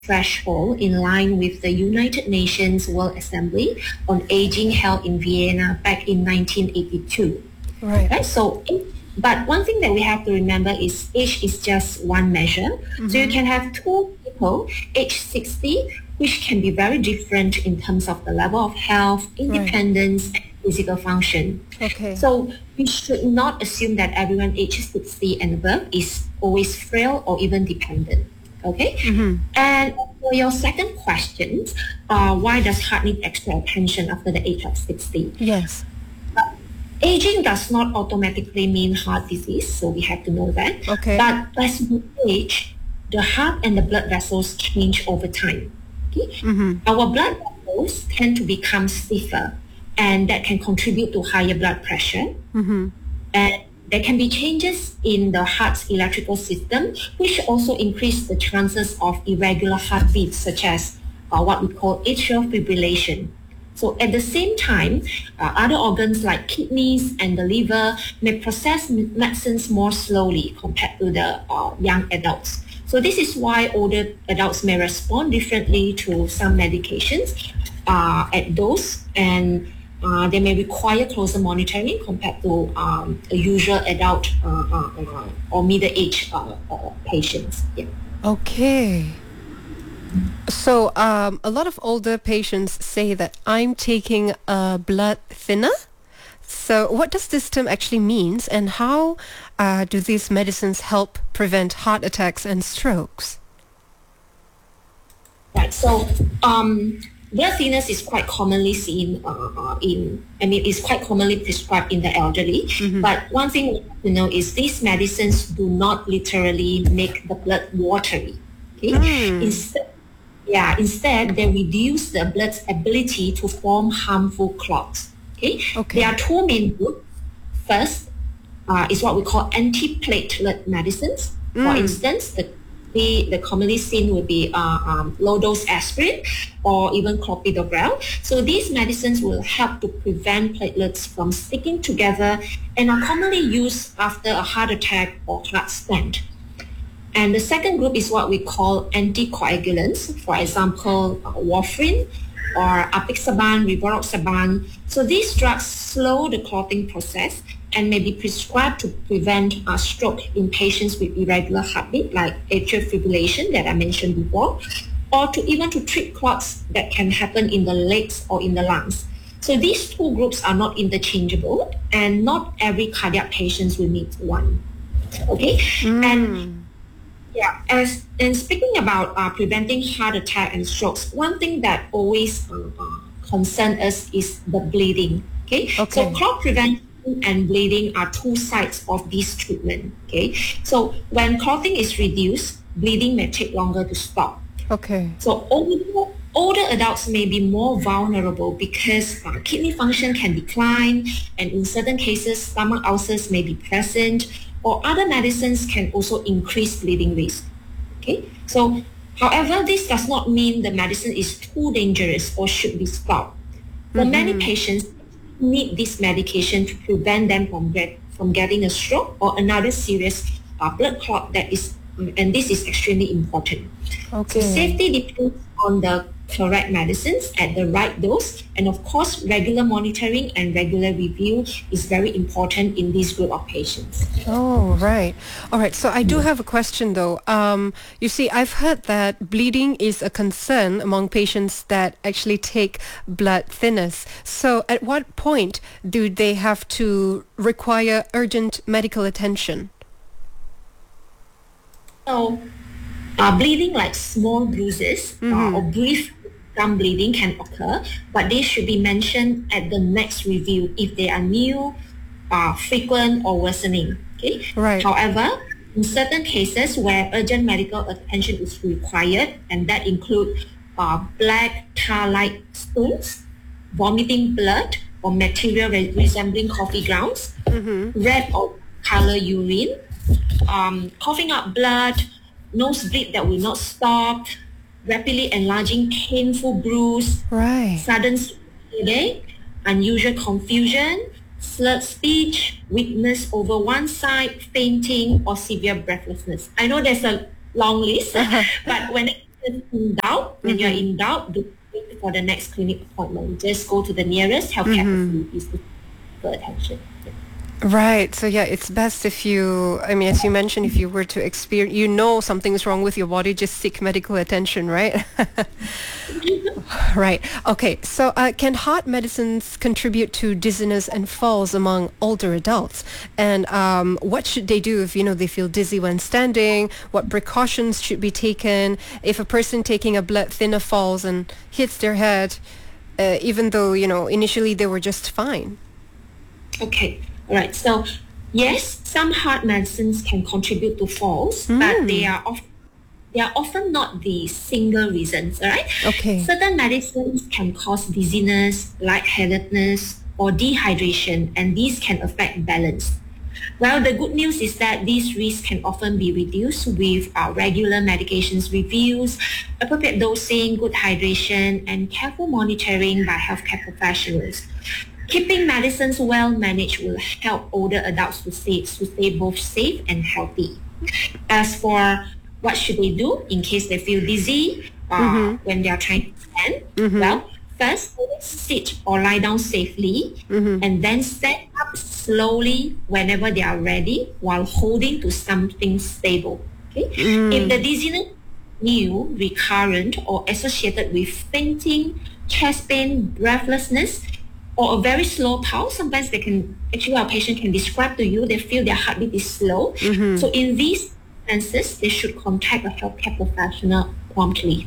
threshold in line with the United Nations World Assembly on Aging held in Vienna back in 1982. Right. So, but one thing that we have to remember is age is just one measure. So you can have two people, age 60, which can be very different in terms of the level of health, independence, and physical function. Okay. So we should not assume that everyone aged 60 and above is always frail or even dependent. Okay? And for your second question, why does heart need extra attention after the age of 60? Yes. Aging does not automatically mean heart disease, so we have to know that. Okay. But as we age, the heart and the blood vessels change over time. Okay? Our blood vessels tend to become stiffer, and that can contribute to higher blood pressure. And there can be changes in the heart's electrical system, which also increase the chances of irregular heartbeats, such as what we call atrial fibrillation. So at the same time, other organs like kidneys and the liver may process medicines more slowly compared to the young adults. So this is why older adults may respond differently to some medications at dose, and they may require closer monitoring compared to a usual adult or middle-aged patients. Yeah. Okay. So a lot of older patients say that I'm taking a blood thinner. So what does this term actually mean, and how do these medicines help prevent heart attacks and strokes? Right. So blood thinners is quite commonly seen it's quite commonly prescribed in the elderly. But one thing we have to know is these medicines do not literally make the blood watery. Okay? Instead, they reduce the blood's ability to form harmful clots. Okay? There are two main groups. First is what we call antiplatelet medicines. For instance, the commonly seen would be low-dose aspirin or even clopidogrel. So these medicines will help to prevent platelets from sticking together and are commonly used after a heart attack or heart stent. And the second group is what we call anticoagulants, for example, warfarin or apixaban, rivaroxaban. So these drugs slow the clotting process and may be prescribed to prevent a stroke in patients with irregular heartbeat, like atrial fibrillation that I mentioned before, or to treat clots that can happen in the legs or in the lungs. So these two groups are not interchangeable, and not every cardiac patient will need one. Okay, and speaking about preventing heart attack and strokes, one thing that always concerns us is the bleeding. Okay, so clot prevention and bleeding are two sides of this treatment. Okay, so when clotting is reduced, bleeding may take longer to stop. Okay. So older adults may be more vulnerable because kidney function can decline, and in certain cases, stomach ulcers may be present, or other medicines can also increase bleeding risk. Okay, so however, this does not mean the medicine is too dangerous or should be stopped. For many patients, need this medication to prevent them from getting a stroke or another serious blood clot and this is extremely important. Okay. So safety depends on the correct medicines at the right dose, and of course regular monitoring and regular review is very important in this group of patients. Oh, right. All right. So I do have a question though. You see, I've heard that bleeding is a concern among patients that actually take blood thinners. So at what point do they have to require urgent medical attention? So bleeding like small bruises or brief gum bleeding can occur, but they should be mentioned at the next review if they are new, frequent, or worsening. Okay. Right. However, in certain cases where urgent medical attention is required, and that include black tar-like stones, vomiting blood or material resembling coffee grounds, red or color urine, coughing up blood, nosebleed that will not stop, rapidly enlarging painful bruise, sudden headache, unusual confusion, slurred speech, weakness over one side, fainting, or severe breathlessness. I know there's a long list, but when it when you're in doubt, do wait for the next clinic appointment. Just go to the nearest healthcare facilities for attention. Yeah. Right. So yeah, it's best if you, I mean, as you mentioned, if you were to experience, something's wrong with your body, just seek medical attention, right? Right. Okay. So can heart medicines contribute to dizziness and falls among older adults? And what should they do if, they feel dizzy when standing? What precautions should be taken if a person taking a blood thinner falls and hits their head, even though, initially they were just fine? Okay. All right. So, yes, some heart medicines can contribute to falls, but they are often not the single reasons. All right. Okay. Certain medicines can cause dizziness, lightheadedness, or dehydration, and these can affect balance. Well, the good news is that these risks can often be reduced with regular medications reviews, appropriate dosing, good hydration, and careful monitoring by healthcare professionals. Keeping medicines well managed will help older adults to stay both safe and healthy. As for what should they do in case they feel dizzy when they are trying to stand, well, first always sit or lie down safely and then stand up slowly whenever they are ready while holding to something stable. Okay? If the dizziness is new, recurrent, or associated with fainting, chest pain, breathlessness, or a very slow pulse, sometimes our patient can describe to you, they feel their heartbeat is slow. So in these instances, they should contact a healthcare professional promptly.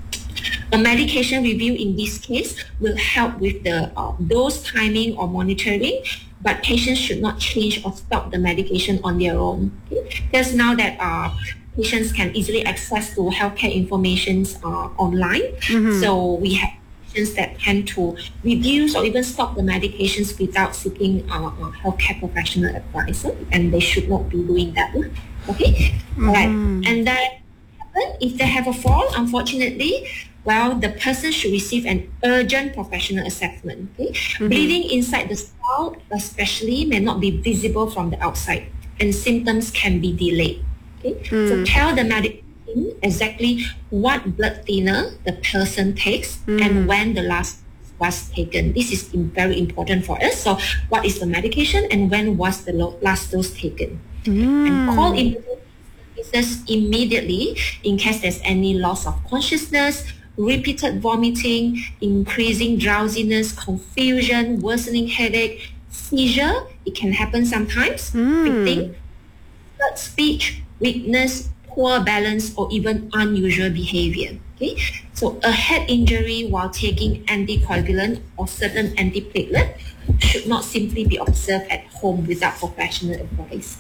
A medication review in this case will help with the dose timing or monitoring, but patients should not change or stop the medication on their own. Okay? Because now that patients can easily access to healthcare information online, so we have that tend to reduce or even stop the medications without seeking healthcare professional advice, and they should not be doing that. Okay, right. And then if they have a fall, unfortunately, well, the person should receive an urgent professional assessment. Okay, bleeding inside the skull, especially, may not be visible from the outside, and symptoms can be delayed. Okay, so tell the medic exactly what blood thinner the person takes and when the last was taken. This is very important for us. So what is the medication and when was the last dose taken? And call in services immediately in case there's any loss of consciousness, repeated vomiting, increasing drowsiness, confusion, worsening headache, seizure. It can happen sometimes. Fainting, slurred speech, weakness, poor balance, or even unusual behavior. Okay, so a head injury while taking anticoagulant or certain antiplatelet should not simply be observed at home without professional advice.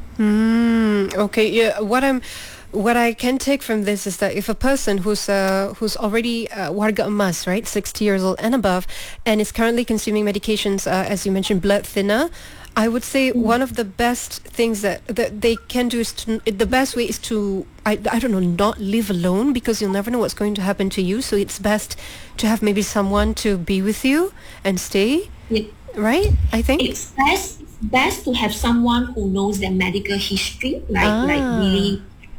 Okay, yeah. What I can take from this is that if a person who's already warga emas, right, 60 years old and above, and is currently consuming medications, as you mentioned, blood thinner, I would say one of the best things that they can do is the best way is to, I don't know, not live alone, because you'll never know what's going to happen to you. So it's best to have maybe someone to be with you and stay, right? I think it's best to have someone who knows their medical history, like really,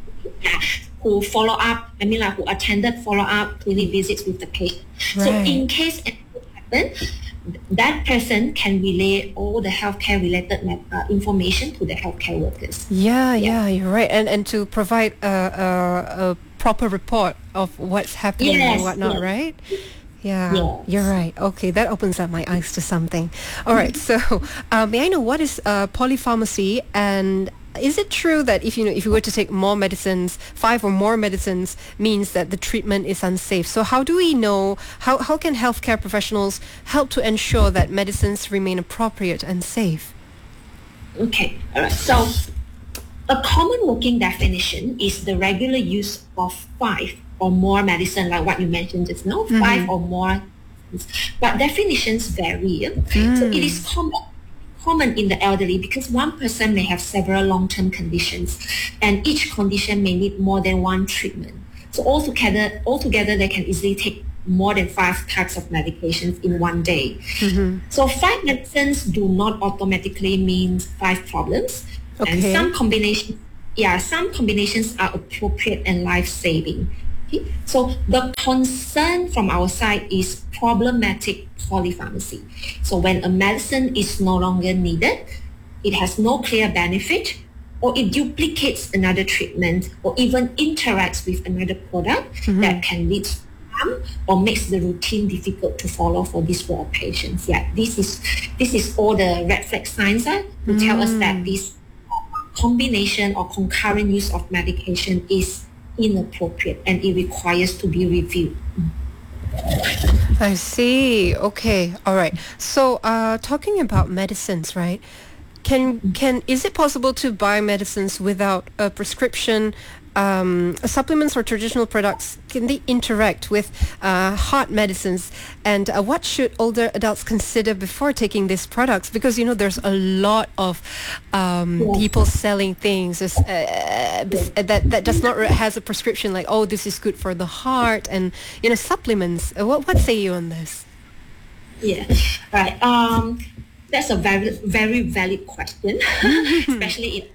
who follow up. I mean, like who attended follow up clinic visits with the patient. Right. So in case anything happens, that person can relay all the healthcare related information to the healthcare workers. Yeah, you're right. And to provide a proper report of what's happening and whatnot, right? Yeah, you're right. Okay, that opens up my eyes to something. All right, so may I know what is polypharmacy, and is it true that if you were to take more medicines, 5 or more medicines, means that the treatment is unsafe? So how do we know, how can healthcare professionals help to ensure that medicines remain appropriate and safe? Okay, all right. So a common working definition is the regular use of 5 or more medicine, like what you mentioned just now, 5 or more. But definitions vary. So it is common in the elderly because one person may have several long-term conditions, and each condition may need more than one treatment. So altogether they can easily take more than 5 types of medications in one day. So 5 medicines do not automatically mean 5 problems. Okay. And some combinations are appropriate and life-saving. Okay? So the concern from our side is problematic polypharmacy. So when a medicine is no longer needed, it has no clear benefit, or it duplicates another treatment, or even interacts with another product that can lead to harm or makes the routine difficult to follow for these poor patients. Yeah, this is all the red flag signs to tell us that this combination or concurrent use of medication is inappropriate and it requires to be reviewed. I see. Okay. All right. So, talking about medicines, right? Is it possible to buy medicines without a prescription? Supplements or traditional products, can they interact with heart medicines? And what should older adults consider before taking these products? Because, there's a lot of people selling things that does not has a prescription, like, oh, this is good for the heart, and, supplements. What say you on this? Yeah, right. That's a very, very valid question, especially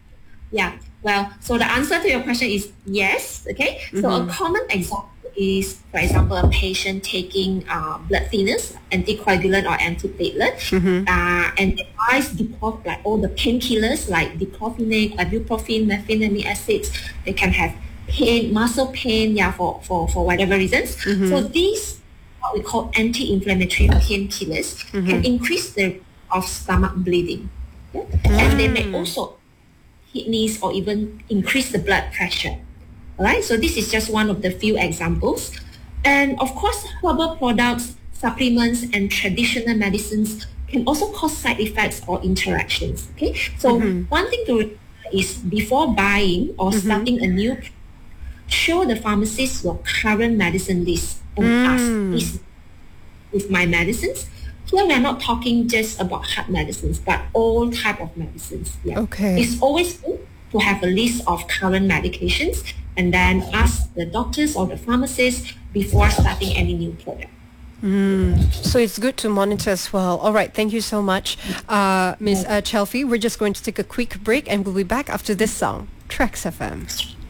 so the answer to your question is yes. Okay. So a common example is, for example, a patient taking blood thinners, anticoagulant or antiplatelet, and advise like all the painkillers like diclofenac, ibuprofen, methylphenidate acids. They can have pain, muscle pain, for whatever reasons. So these, what we call anti-inflammatory painkillers, can increase the risk of stomach bleeding, and they may also kidneys or even increase the blood pressure. All right, so this is just one of the few examples. And of course, herbal products, supplements, and traditional medicines can also cause side effects or interactions. Okay, so one thing to remember is, before buying or starting a new, show the pharmacist your current medicine list and ask, is with my medicines? Here we are not talking just about heart medicines, but all type of medicines. Yeah. Okay. It's always good to have a list of current medications and then ask the doctors or the pharmacist before starting any new product. So it's good to monitor as well. All right. Thank you so much, Ms. Chelfie. We're just going to take a quick break and we'll be back after this song. Trax FM.